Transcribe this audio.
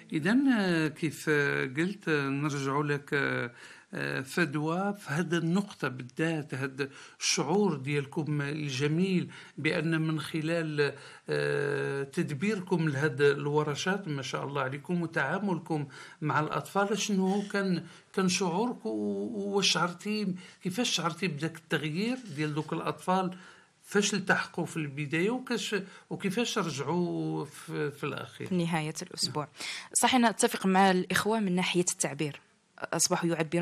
إذن كيف قلت نرجع لك فدوى في هذا النقطة بالذات، هذا الشعور ديالكم الجميل بأن من خلال تدبيركم لهذه الورشات ما شاء الله عليكم وتعاملكم مع الأطفال، شنو كان شعورك كيفاش شعرتي بداك التغيير ديال دوك الأطفال؟ فاش التحقوا في البداية وكيفاش رجعوا في الأخير في نهاية الأسبوع؟ صحيح أنا أتفق مع الإخوة من ناحية التعبير، أصبحوا يعبرون